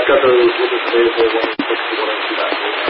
got those with the table when we fixed the ones that